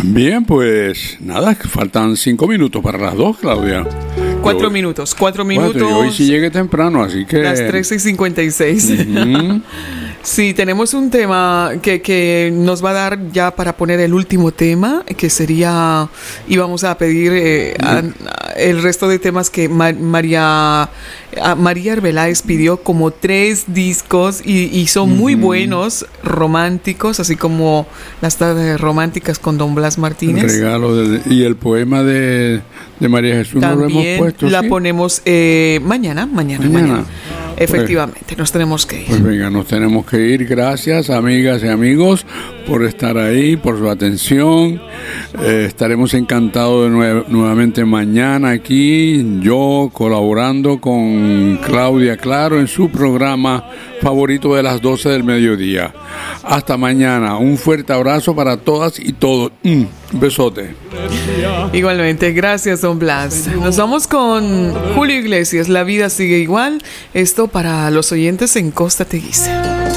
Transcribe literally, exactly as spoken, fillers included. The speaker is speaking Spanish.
Bien, pues nada, faltan cinco minutos para las dos, Claudia. Cuatro Yo, minutos, cuatro minutos. Cuatro, y hoy sí llegué temprano, así que... Las trece y cincuenta y seis. Uh-huh. Sí, tenemos un tema que, que nos va a dar ya para poner el último tema, que sería, y vamos a pedir eh, a, a el resto de temas que Ma- María, a María Arbeláez pidió, como tres discos, y, y son muy uh-huh. buenos, románticos, así como las tardes románticas con Don Blas Martínez. El regalo de, y el poema de, de María Jesús. También ¿no lo hemos puesto? La ¿sí? ponemos eh, mañana, mañana, mañana. mañana. Efectivamente, pues, nos tenemos que ir. Pues venga, nos tenemos que ir. Gracias, amigas y amigos, por estar ahí, por su atención. Eh, estaremos encantados de nue- nuevamente mañana aquí, yo colaborando con Claudia Claro en su programa favorito de las doce del mediodía. Hasta mañana. Un fuerte abrazo para todas y todos. Mm, un besote. Igualmente, gracias, Don Blas. Nos vamos con Julio Iglesias, La vida sigue igual. Esto para los oyentes en Costa Teguise.